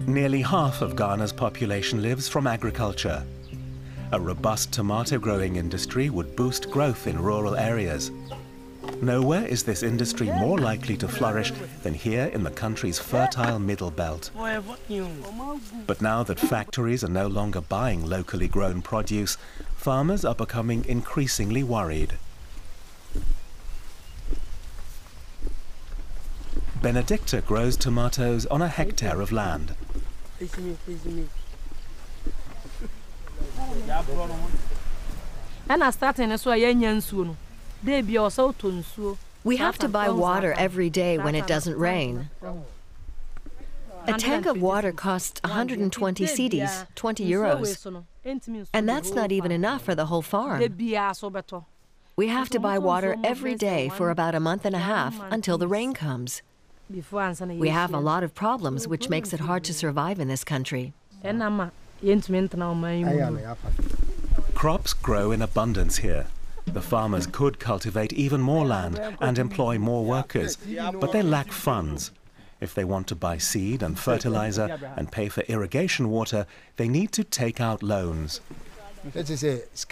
Nearly half of Ghana's population lives from agriculture. A robust tomato growing industry would boost growth in rural areas. Nowhere is this industry more likely to flourish than here in the country's fertile middle belt. But now that factories are no longer buying locally grown produce, farmers are becoming increasingly worried. Benedicta grows tomatoes on a hectare of land. We have to buy water every day when it doesn't rain. A tank of water costs 120 cedis, 20 euros. And that's not even enough for the whole farm. We have to buy water every day for about a month and a half until the rain comes. We have a lot of problems, which makes it hard to survive in this country. Crops grow in abundance here. The farmers could cultivate even more land and employ more workers, but they lack funds. If they want to buy seed and fertilizer and pay for irrigation water, they need to take out loans.